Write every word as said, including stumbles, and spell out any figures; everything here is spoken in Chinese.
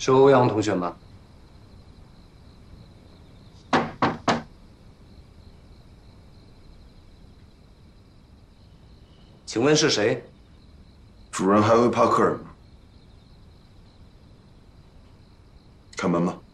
是欧阳同学吗？请问是谁？ 主人还会怕客人吗？开门吧。